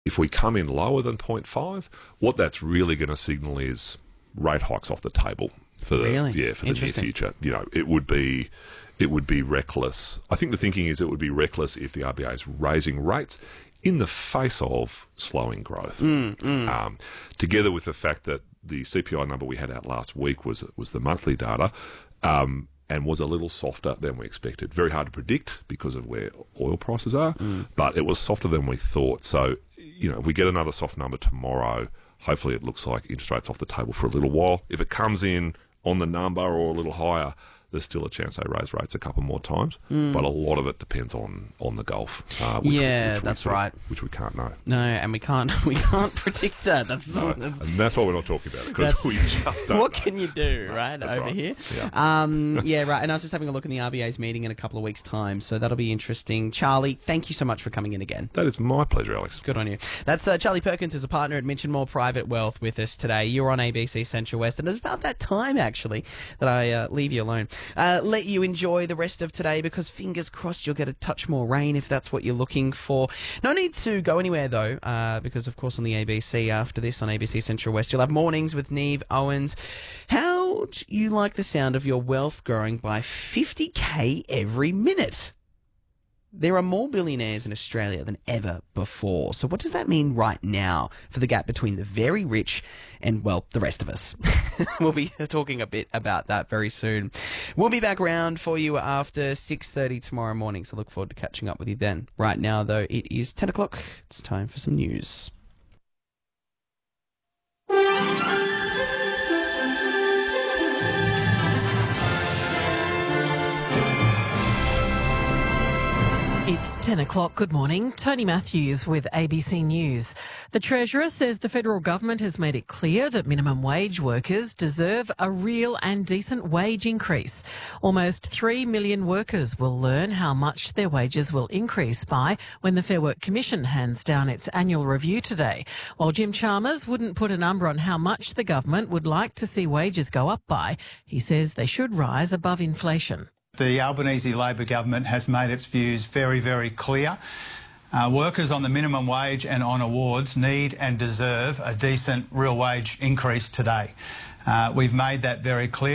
If we come in lower than 0.5, what that's really going to signal is rate hikes off the table for the near future. You know, it would be reckless. I think the thinking is it would be reckless if the RBA is raising rates in the face of slowing growth. Together with the fact that the CPI number we had out last week was the monthly data, and was a little softer than we expected. Very hard to predict because of where oil prices are, but it was softer than we thought. So, you know, if we get another soft number tomorrow, hopefully it looks like interest rates off the table for a little while. If it comes in on the number or a little higher, there's still a chance they raise rates a couple more times. But a lot of it depends on the Gulf. That's right. Which we can't know. No, and we can't predict that. That's and that's why we're not talking about it, because we just don't What know. can you do, right, over right. here? Yeah. Right. And I was just having a look in the RBA's meeting in a couple of weeks' time, so that'll be interesting. Charlie, thank you so much for coming in again. That is my pleasure, Alex. Good on you. That's Charlie Perkins, who's a partner at Mitch & More Private Wealth, with us today. You're on ABC Central West, and it's about that time, actually, that I leave you alone. Let you enjoy the rest of today, because fingers crossed you'll get a touch more rain if that's what you're looking for. No need to go anywhere, though, because, of course, on the ABC after this, on ABC Central West, you'll have Mornings with Neve Owens. How do you like the sound of your wealth growing by 50K every minute? There are more billionaires in Australia than ever before. So what does that mean right now for the gap between the very rich and, well, the rest of us? We'll be talking a bit about that very soon. We'll be back around for you after 6:30 tomorrow morning, so look forward to catching up with you then. Right now, though, it is 10 o'clock. It's time for some news. It's 10 o'clock. Good morning. Tony Matthews with ABC News. The Treasurer says the federal government has made it clear that minimum wage workers deserve a real and decent wage increase. Almost 3 million workers will learn how much their wages will increase by when the Fair Work Commission hands down its annual review today. While Jim Chalmers wouldn't put a number on how much the government would like to see wages go up by, he says they should rise above inflation. The Albanese Labor government has made its views very, very clear. Workers on the minimum wage and on awards need and deserve a decent real wage increase today. We've made that very clear.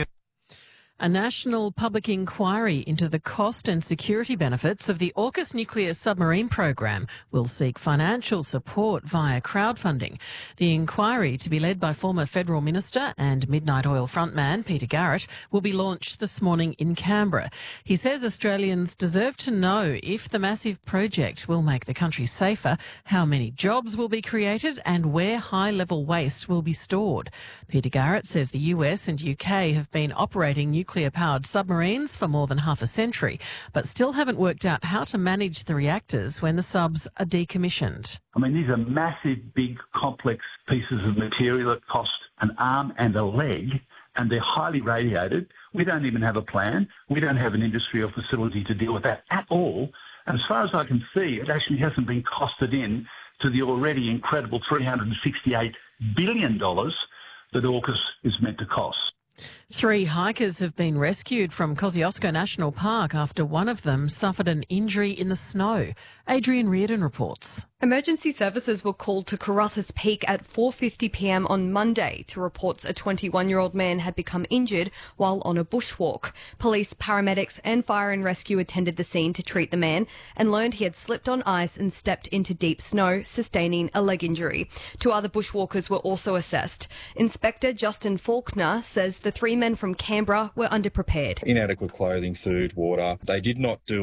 A national public inquiry into the cost and security benefits of the AUKUS nuclear submarine program will seek financial support via crowdfunding. The inquiry, to be led by former Federal Minister and Midnight Oil frontman Peter Garrett, will be launched this morning in Canberra. He says Australians deserve to know if the massive project will make the country safer, how many jobs will be created and where high-level waste will be stored. Peter Garrett says the US and UK have been operating nuclear-powered submarines for more than half a century, but still haven't worked out how to manage the reactors when the subs are decommissioned. I mean, these are massive, big, complex pieces of material that cost an arm and a leg, and they're highly radiated. We don't even have a plan. We don't have an industry or facility to deal with that at all. And as far as I can see, it actually hasn't been costed in to the already incredible $368 billion that AUKUS is meant to cost. 3 hikers have been rescued from Kosciuszko National Park after one of them suffered an injury in the snow. Adrian Reardon reports. Emergency services were called to Karratha's Peak at 4:50 p.m. on Monday to reports a 21-year-old man had become injured while on a bushwalk. Police, paramedics and fire and rescue attended the scene to treat the man and learned he had slipped on ice and stepped into deep snow, sustaining a leg injury. 2 other bushwalkers were also assessed. Inspector Justin Faulkner says the 3 men from Canberra were underprepared. Inadequate clothing, food, water. They did not do